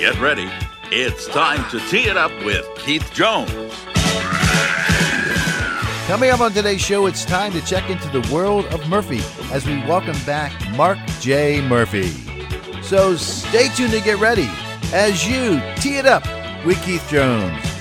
Get ready. It's time to tee it up with Keith Jones. Coming up on today's show, it's time to check into the world of Murphy as we welcome back Mark J. Murphy. So stay tuned to get ready as you tee it up with Keith Jones.